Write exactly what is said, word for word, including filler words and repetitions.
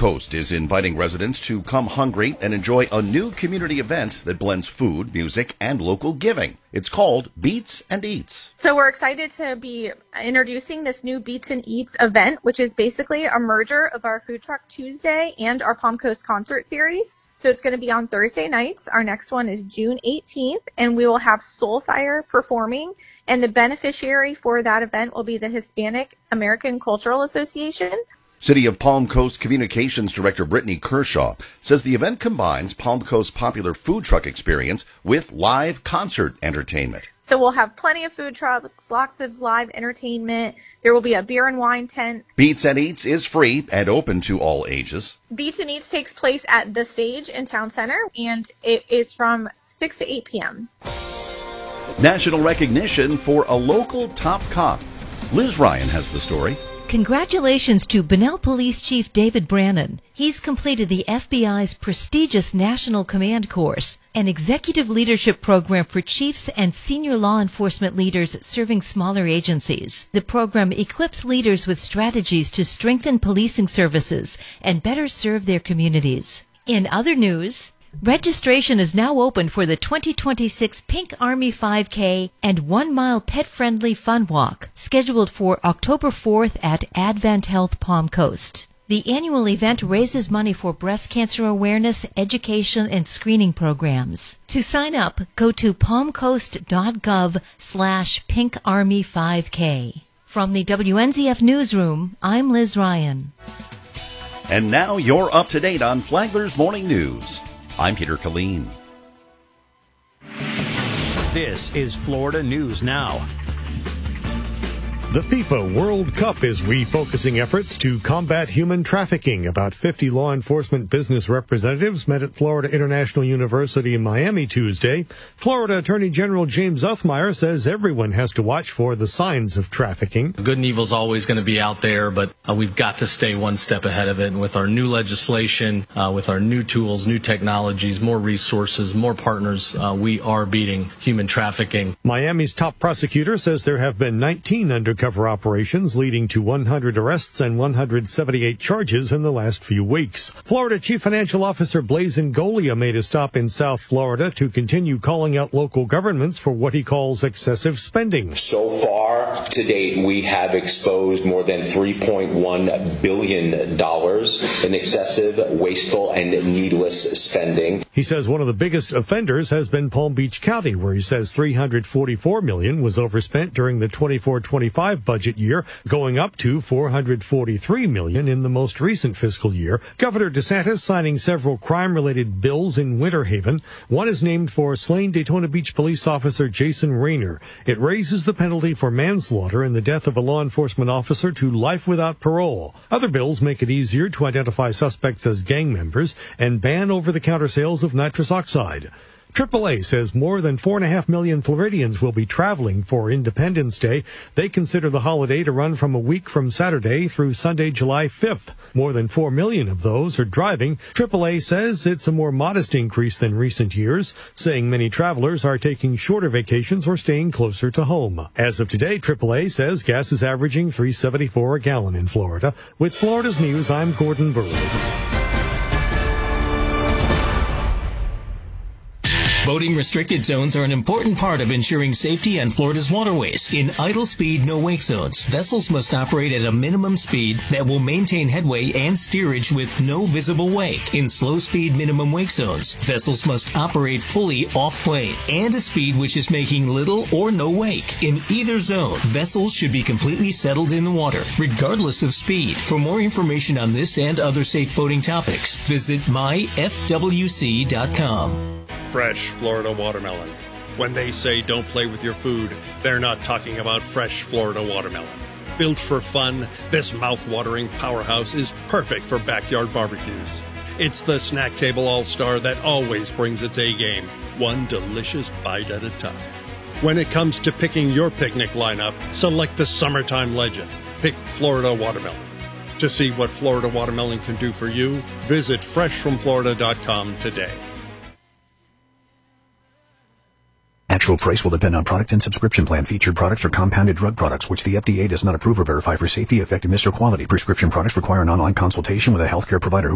Coast is inviting residents to come hungry and enjoy a new community event that blends food, music, and local giving. It's called Beats and Eats. So we're excited to be introducing this new Beats and Eats event, which is basically a merger of our Food Truck Tuesday and our Palm Coast concert series. So it's going to be on Thursday nights. Our next one is June eighteenth, and we will have Soulfire performing. And the beneficiary for that event will be the Hispanic American Cultural Association. City of Palm Coast Communications Director Brittany Kershaw says the event combines Palm Coast's popular food truck experience with live concert entertainment. So we'll have plenty of food trucks, lots of live entertainment. There will be a beer and wine tent. Beats and Eats is free and open to all ages. Beats and Eats takes place at The Stage in Town Center, and it is from six to eight p.m. National recognition for a local top cop. Liz Ryan has the story. Congratulations to Bunnell Police Chief David Brannon. He's completed the F B I's prestigious National Command Course, an executive leadership program for chiefs and senior law enforcement leaders serving smaller agencies. The program equips leaders with strategies to strengthen policing services and better serve their communities. In other news, registration is now open for the twenty twenty-six Pink Army five K and one mile pet-friendly fun walk, scheduled for October fourth at Advent Health Palm Coast. The annual event raises money for breast cancer awareness, education, and screening programs. To sign up, go to palmcoast.gov slash Pink Army 5K. From the W N Z F Newsroom, I'm Liz Ryan. And now you're up to date on Flagler's Morning News. I'm Peter Killeen. This is Florida News Now. The FIFA World Cup is refocusing efforts to combat human trafficking. About fifty law enforcement business representatives met at Florida International University in Miami Tuesday. Florida Attorney General James Uthmire says everyone has to watch for the signs of trafficking. Good and evil's always going to be out there, but uh, we've got to stay one step ahead of it. And with our new legislation, uh, with our new tools, new technologies, more resources, more partners, uh, we are beating human trafficking. Miami's top prosecutor says there have been nineteen undercover operations leading to one hundred arrests and one hundred seventy-eight charges in the last few weeks. Florida Chief Financial Officer Blaise Ngolia made a stop in South Florida to continue calling out local governments for what he calls excessive spending. So far, to date, we have exposed more than three point one billion dollars in excessive, wasteful, and needless spending. He says one of the biggest offenders has been Palm Beach County, where he says three hundred forty-four million dollars was overspent during the twenty-four twenty-five budget year, going up to four hundred forty-three million dollars in the most recent fiscal year. Governor DeSantis signing several crime-related bills in Winter Haven. One is named for slain Daytona Beach police officer Jason Rayner. It raises the penalty for manslaughter in the death of a law enforcement officer to life without parole. Other bills make it easier to identify suspects as gang members and ban over-the-counter sales of nitrous oxide. triple A says more than four point five million Floridians will be traveling for Independence Day. They consider the holiday to run from a week from Saturday through Sunday, July fifth. More than four million of those are driving. triple A says it's a more modest increase than recent years, saying many travelers are taking shorter vacations or staying closer to home. As of today, triple A says gas is averaging three dollars and seventy-four cents a gallon in Florida. With Florida's News, I'm Gordon Burrow. Boating restricted zones are an important part of ensuring safety on Florida's waterways. In idle speed, no wake zones, vessels must operate at a minimum speed that will maintain headway and steerage with no visible wake. In slow speed minimum wake zones, vessels must operate fully off plane and a speed which is making little or no wake. In either zone, vessels should be completely settled in the water, regardless of speed. For more information on this and other safe boating topics, visit my f w c dot com. Fresh Florida watermelon. When they say don't play with your food, they're not talking about fresh Florida watermelon. Built for fun, this mouth-watering powerhouse is perfect for backyard barbecues. It's the snack table all-star that always brings its A-game, one delicious bite at a time. When it comes to picking your picnic lineup, select the summertime legend. Pick Florida watermelon. To see what Florida watermelon can do for you, visit fresh from florida dot com today. Actual price will depend on product and subscription plan. Featured products are compounded drug products, which the F D A does not approve or verify for safety, effectiveness, or quality. Prescription products require an online consultation with a healthcare provider.